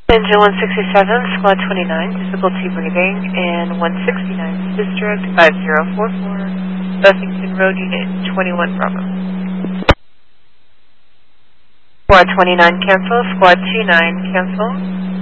Engine 167, Squad 29, difficulty breathing, and 169, District 5044, Buffington Road, Unit 21 Bravo. Squad 29 cancel, Squad 29 cancel.